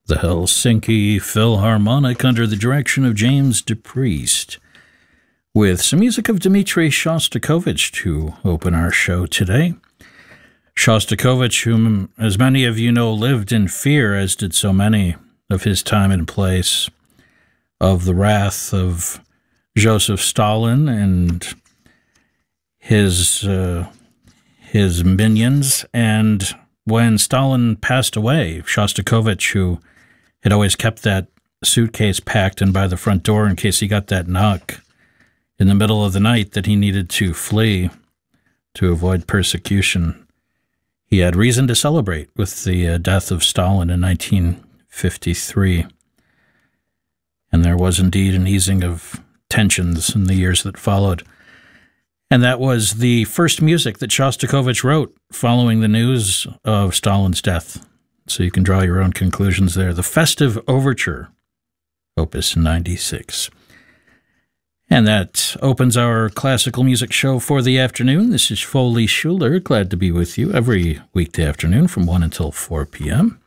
the Helsinki Philharmonic under the direction of James DePriest, with some music of Dmitri Shostakovich to open our show today. Shostakovich, whom, as many of you know, lived in fear, as did so many of his time and place, of the wrath of Joseph Stalin and his minions. And when Stalin passed away, Shostakovich, who had always kept that suitcase packed and by the front door in case he got that knock in the middle of the night that he needed to flee to avoid persecution, he had reason to celebrate with the death of Stalin in 1953. And there was indeed an easing of tensions in the years that followed. And that was the first music that Shostakovich wrote following the news of Stalin's death. So you can draw your own conclusions there. The Festive Overture, Opus 96. And that opens our classical music show for the afternoon. This is Foley Schuler, glad to be with you every weekday afternoon from 1 until 4 p.m.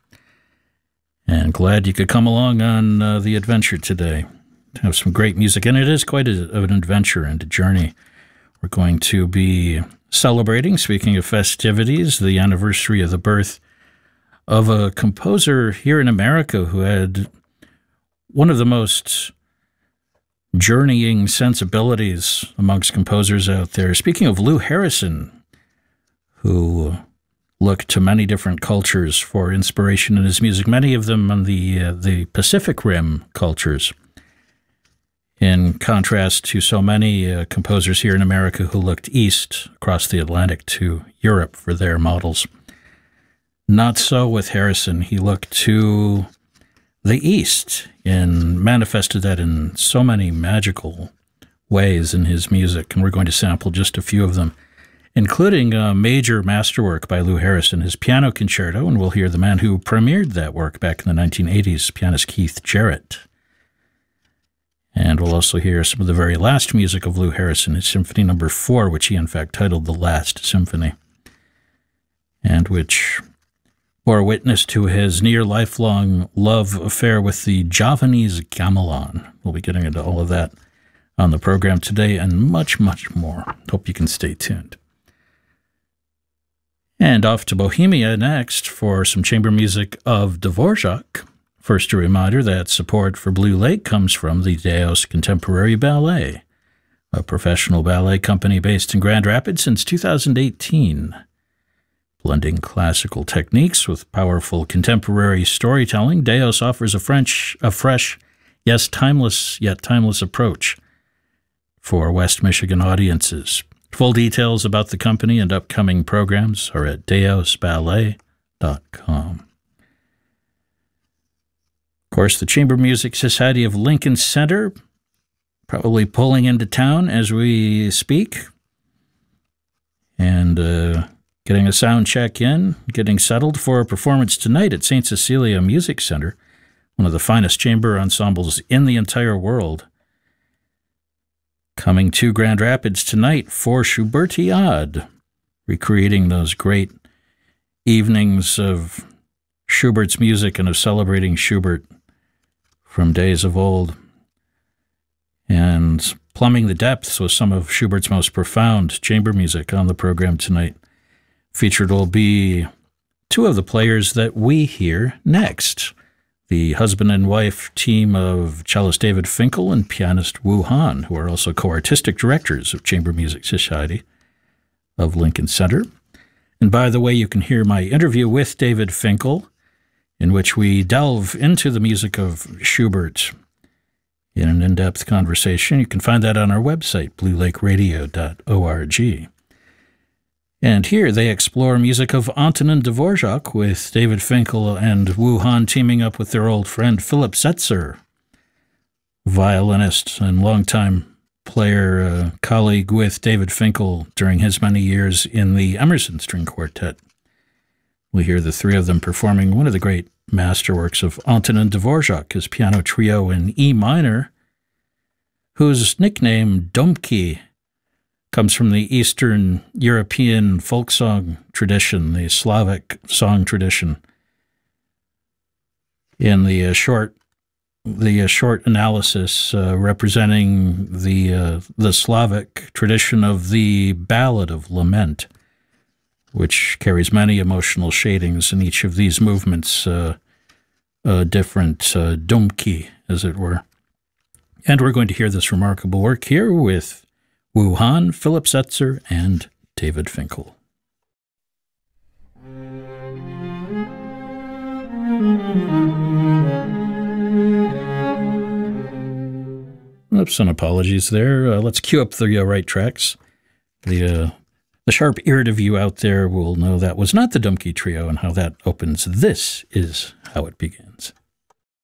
And glad you could come along on the adventure today. Have some great music, and it is quite an adventure and a journey. We're going to be celebrating, speaking of festivities, the anniversary of the birth of a composer here in America who had one of the most journeying sensibilities amongst composers out there. Speaking of Lou Harrison, who looked to many different cultures for inspiration in his music, many of them on the Pacific Rim cultures, in contrast to so many composers here in America who looked east across the Atlantic to Europe for their models. Not so with Harrison. He looked to the east and manifested that in so many magical ways in his music, and we're going to sample just a few of them, including a major masterwork by Lou Harrison, his piano concerto, and we'll hear the man who premiered that work back in the 1980s, pianist Keith Jarrett. And we'll also hear some of the very last music of Lou Harrison, his Symphony No. 4, which he in fact titled The Last Symphony, and which bore witness to his near-lifelong love affair with the Javanese gamelan. We'll be getting into all of that on the program today and much, much more. Hope you can stay tuned. And off to Bohemia next for some chamber music of Dvorak. First, a reminder that support for Blue Lake comes from the Deos Contemporary Ballet, a professional ballet company based in Grand Rapids since 2018. Blending classical techniques with powerful contemporary storytelling, Deos offers a fresh, yes, timeless, yet timeless approach for West Michigan audiences. Full details about the company and upcoming programs are at deosballet.com. Of course, the Chamber Music Society of Lincoln Center probably pulling into town as we speak, and getting a sound check in, getting settled for a performance tonight at St. Cecilia Music Center, one of the finest chamber ensembles in the entire world. Coming to Grand Rapids tonight for Schubertiade, recreating those great evenings of Schubert's music and of celebrating Schubert from days of old, and plumbing the depths with some of Schubert's most profound chamber music on the program tonight. Featured will be two of the players that we hear next, the husband and wife team of cellist David Finkel and pianist Wu Han, who are also co-artistic directors of Chamber Music Society of Lincoln Center. And by the way, you can hear my interview with David Finkel, in which we delve into the music of Schubert in an in-depth conversation. You can find that on our website, bluelakeradio.org. And here they explore music of Antonin Dvorak with David Finkel and Wu Han teaming up with their old friend Philip Setzer, violinist and longtime player, colleague with David Finkel during his many years in the Emerson String Quartet. We hear the three of them performing one of the great masterworks of Antonin Dvorak, his piano trio in E minor, whose nickname Domky comes from the Eastern European folk song tradition, the Slavic song tradition. in the short analysis representing the Slavic tradition of the Ballad of Lament, which carries many emotional shadings in each of these movements, different domki, as it were. And we're going to hear this remarkable work here with Wu Han, Philip Setzer, and David Finkel. Oops, and apologies there. Let's cue up the right tracks. The sharp-eared of you out there will know that was not the Dumke Trio, and how that opens. This is how it begins.